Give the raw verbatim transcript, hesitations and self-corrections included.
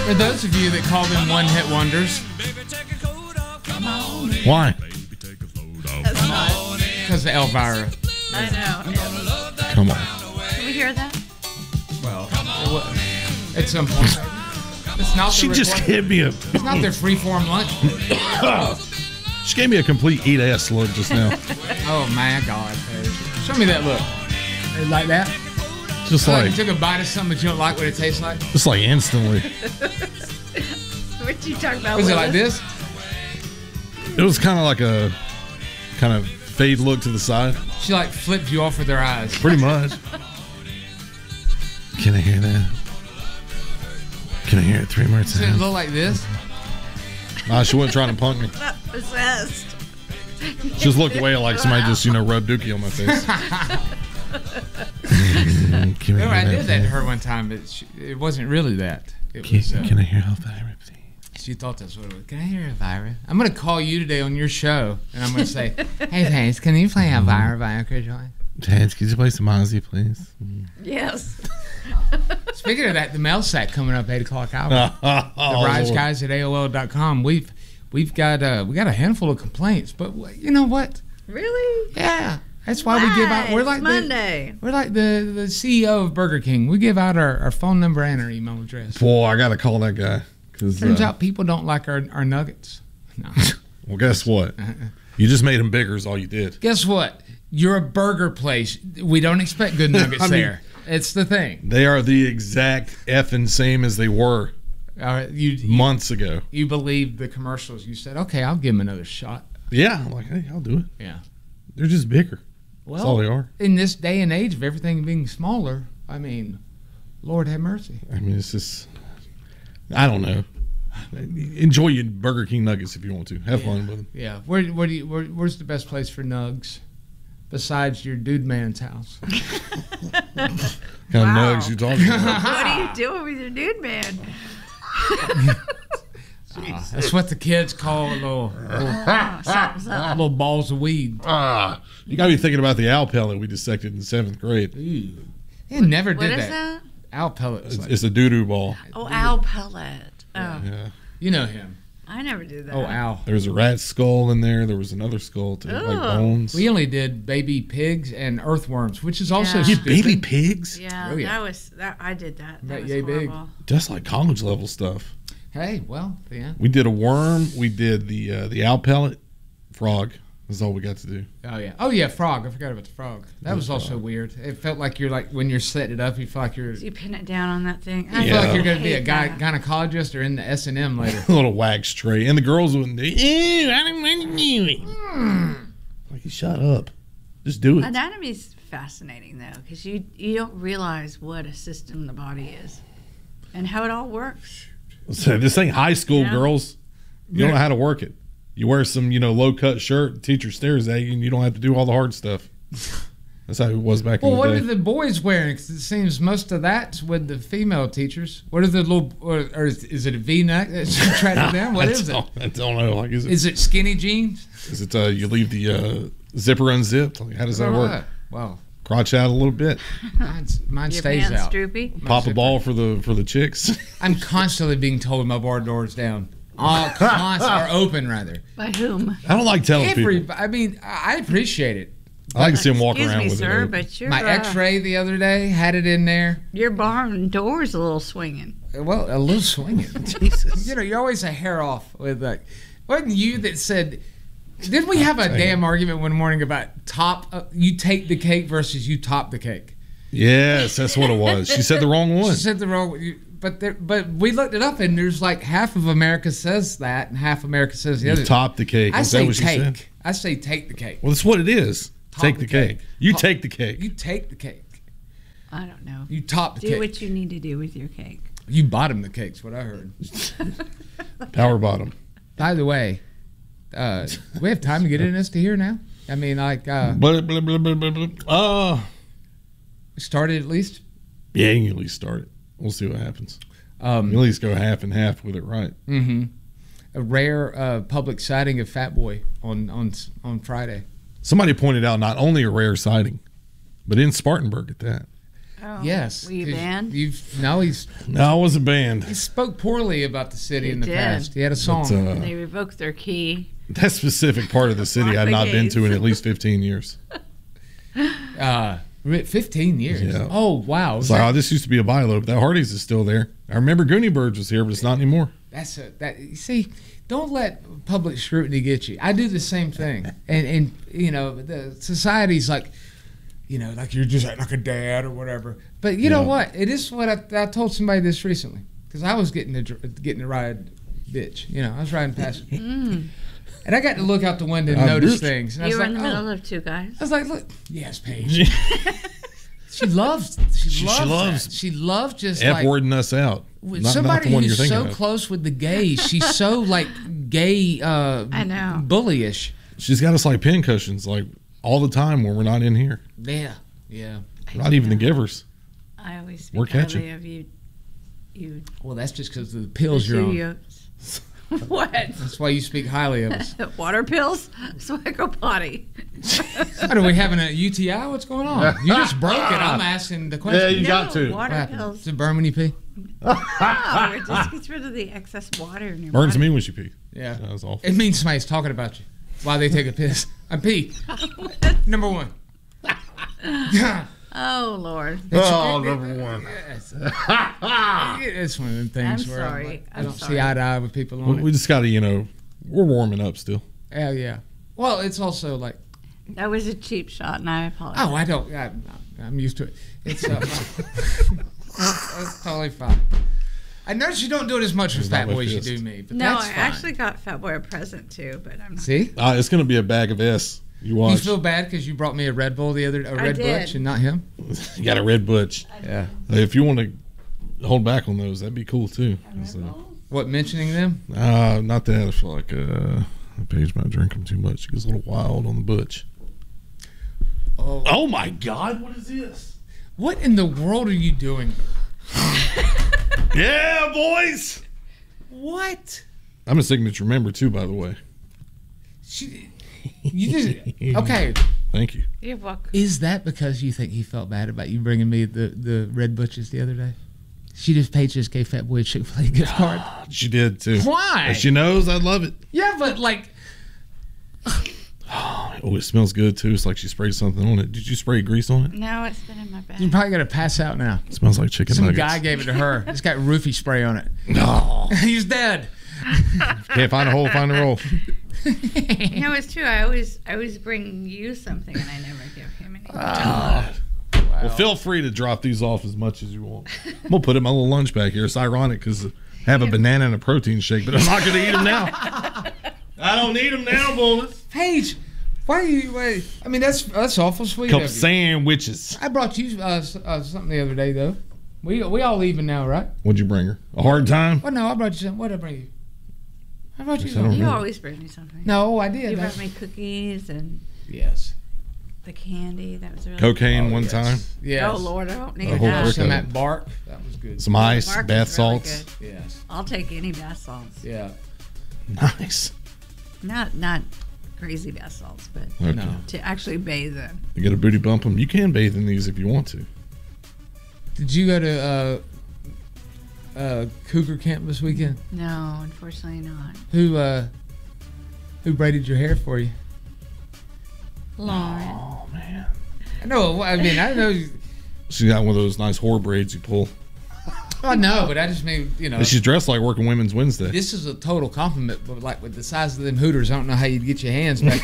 For those of you that call them one-hit wonders. Why? That's not. Because of Elvira. I know. Come on. Can we hear that? Well, at some point. It's not She just record- gave me a. It's not their freeform lunch. She gave me a complete eat ass look just now. Oh my God! Show me that look. Like that? Just Like like, you took a bite of something but you don't like what it tastes like. just like instantly. What you talking about? Was it like Willis? this? It was kind of like a kind of fade look to the side. She like flipped you off with her eyes. Pretty much. Can I hear that? Can I hear it three more Does it times? look like this? Nah, she wasn't trying to punk me. Not possessed. She just looked away like somebody just, you know, rubbed dookie on my face. Mm, can we Remember, I hear did that to please? her one time, but she, it wasn't really that. It Can, was. Uh, can I hear Elvira, please? she thought that's what it was. Can I hear Elvira? I'm gonna call you today on your show, and I'm gonna say, "Hey, Thanks, can you play Elvira by Uncle Joy?" Chance, could you play some Ozzy, please? Yes. Speaking of that, the mail sack coming up eight o'clock hour. Oh, the Rise Lord. Guys at A O L dot com. We've we've got uh, we got a handful of complaints, but wh- you know what? Really? Yeah, that's why we give out. We're It's like the, Monday. we're like the the C E O of Burger King. We give out our, our phone number and our email address. Boy, I gotta call that guy. Cause, Turns uh, out people don't like our, our nuggets. No. well, guess what? You just made them bigger is all you did. Guess what? You're a burger place. We don't expect good nuggets I mean- there. It's the thing. They are the exact effing same as they were All right, you, you months ago. you believe the commercials. You said, okay, I'll give them another shot. Yeah, I'm like, hey, I'll do it. Yeah. They're just bigger. Well, That's all they are. in this day and age of everything being smaller, I mean, Lord have mercy. I mean, it's just, I don't know. Enjoy your Burger King nuggets if you want to. Have Yeah. fun with them. Yeah. Where, where do you, where, where's the best place for nugs besides your dude man's house? What kind Wow. of nugs you talking about? What are you doing with your dude, man? Uh, that's what the kids call little, little, Oh, something's up. little balls of weed. Ah, you got to be thinking about the owl pellet we dissected in seventh grade. Ooh. They never What did is that. that? Owl pellets. It's, Like, it's a doo-doo ball. Oh, owl pellet. Oh, Yeah. you know him. I never did that. Oh, owl. There was a rat skull in there. There was another skull too, like Ugh. bones. We only did baby pigs and earthworms, which is also Yeah. You stupid. baby pigs? Yeah, Oh, yeah. that was that. I did that. That That was yay big. horrible. That's like college level stuff. Hey, well, yeah. We did a worm. We did the uh, the owl pellet frog. That's all we got to do. Oh yeah. Oh yeah, frog. I forgot about the frog. That The was also frog. weird. It felt like you're like when you're setting it up, you feel like you're So you pin it down on that thing. you I feel like Yeah. you're gonna be a hate guy that. gynecologist or in the S and M later. A little wax tray, and the girls wouldn't do. Ew, I don't want to do it. Hmm. Like, shut up. Just do it. Anatomy's fascinating though, because you you don't realize what a system the body is, and how it all works. So this ain't high school, Yeah. girls. You don't know how to work it. You wear some, you know, low cut shirt. The teacher stares at you, and you don't have to do all the hard stuff. That's how it was back Well, in what the are day. the boys wearing? 'Cause it seems most of that's with the female teachers. What are the little, or, or is, is it a V-neck that's attracted them? What I is it? don't- I don't know. Like, is it? Is it skinny jeans? Is it? Uh, you leave the uh, zipper unzipped? Like, how does that work? Well, Crotch out a little bit. mine's, mine Your stays pants out. droopy. Pop a zipper. ball for the for the chicks. I'm constantly being told my bar door's down. All const- or open rather. By whom? I don't like telling Every, people. I mean, I I appreciate it. I like to see them walk Excuse around me, with sir, it. open. but your My uh, X-ray the other day had it in there. your barn door's a little swinging. Well, a little swinging. Jesus. You know, you're always a hair off with like. Wasn't you that said? Did we have a damn argument one morning about top? Uh, you take the cake versus you top the cake. Yes, that's what it was. She said the wrong one. She said the wrong. you- But there, but we looked it up and there's like half of America says that and half America says the You other. top the cake. I Is that say what she said? take. I say take the cake. Well, that's what it is. Top take the the cake. cake. You Top- take the cake. You take the cake. I don't know. You top the Do cake. what you need to do with your cake. You bottom the cake's what I heard. Power bottom. By the way, uh, we have time to get into this to here now. I mean, like, uh, Blah, blah, blah, blah, blah, blah. Uh, we started at least. yeah, you can at least start it. We'll see what happens. Um, You can at least go half and half with it right. hmm A rare uh, public sighting of Fat Boy on on on Friday. Somebody pointed out not only a rare sighting, but in Spartanburg at that. Oh, Yes. Were you 'cause banned? You've no, he's No, I wasn't banned. he spoke poorly about the city He in the did. past. He had a song. But, uh, They revoked their key. that specific part of the city I've not been to in at least fifteen years. uh, fifteen years. Yeah. Oh wow. It's like, oh, this used to be a Bilo, but that Hardee's is still there. I remember Goonie Birds was here, but it's not anymore. That's a that. You see, don't let public scrutiny get you. I do the same thing, and and you know the society's like, you know, like you're just acting like a dad or whatever. But you know Yeah. what? It is what I, I told somebody this recently because I was getting a dr- getting a ride, bitch. You know, I was riding past, Mm. and I got to look out the window and Uh, notice bitch. things. And I You was were like, in the middle oh. of two guys. I was like, look, yes, Paige. She loves. She, She- she loves. loves that. She loves just F like wording us out. with Not, somebody not the one you're who's thinking so of. close with the gays. She's so like gay. Uh, I know. Bullyish. She's got us like pin cushions, like all the time when we're not in here. Yeah. Yeah. Not even the givers. I always We're speak catching. highly of you. You. Well, that's just because of the pills you're two on. yolks. What? That's why you speak highly of us. Water pills? So I go potty. What, are we having a U T I? What's going on? You just broke it. I'm asking the question. Yeah, you no, got to. What water happened? pills. Does it burn when you pee? No, it just gets rid of the excess water in your Burns body. me when she pee. Yeah. That was awful. It means somebody's talking about you while they take a piss. I pee. Number one. Oh, Lord. Oh, number one. It's, it's one of them things I'm where sorry. I'm like, I I'm don't see sorry. eye to eye with people We, on we it. just got to, you know, we're warming up still. Yeah, yeah. Well, it's also like, That was a cheap shot, and I apologize. oh, I don't. I, I'm used to it. It's uh, that's totally fine. I notice you don't do it as much with It's not fat my boys you fist. do me, but no, that's I fine. actually got Fat Boy a present, too, but I'm not. See, Uh, it's going to be a bag of S. You you watch. feel bad because you brought me a Red Bull the other, a I Red did. Butch, and not him. You got a red butch. Yeah. If you want to hold back on those, that'd be cool too. So, What, mentioning them? uh, not that. I feel like uh, Paige might drink them too much. She gets a little wild on the butch. Oh, Oh my God! What is this? what in the world are you doing? Yeah, boys. What? I'm a signature member too, by the way. She, you just okay. Thank you. You're welcome. Is that because you think he felt bad about you bringing me the, the Red Butches the other day? She just paid just gave Fat Boy a Chick-fil-A gift card. She did too. Why? If she knows, I'd love it. Yeah, but like, Oh, it smells good too. It's like she sprayed something on it. Did you spray grease on it? No, it's been in my you're bag. probably gonna pass out now. It smells like chicken Some nuggets. guy gave it to her. It's got roofie spray on it. No. He's dead. Can't find a hole, find a roll. No, it's true. I always, I always bring you something, and I never give him anything. Ah. Well, feel free to drop these off as much as you want. I'm gonna put it in my little lunch bag here. It's ironic because I have a banana and a protein shake, but I'm not gonna eat them now. I don't need them now, boys. Paige, why are you? Wait, I mean, that's that's awful sweet Couple of you. sandwiches. I brought you uh, s- uh, something the other day though. We we all even now, right? What'd you bring her? A hard time? Well, no, I brought you something. What did I bring you? I brought you Yes, I don't something. You remember. always bring me something. No, I did. You I- brought me cookies and yes. the candy. That was really Cocaine Oh, one yes. time. Yes. Oh Lord, I don't need A whole that. brick Some of at it. Bark. That was good. Some ice, Bark is bath really salts. good. Yes. I'll take any bath salts. Yeah. Nice. Not not crazy bath salts, but Okay. No. to actually bathe in. You get a booty bump them. You can bathe in these if you want to. Did you go to uh, uh, Cougar Camp this weekend? No, unfortunately not. Who uh, who braided your hair for you? Lauren. Oh man. I know. I mean, I know. you- She got one of those nice whore braids you pull. I know, but I just mean, you know. And she's dressed like working Women's Wednesday. This is a total compliment, but like with the size of them hooters, I don't know how you'd get your hands back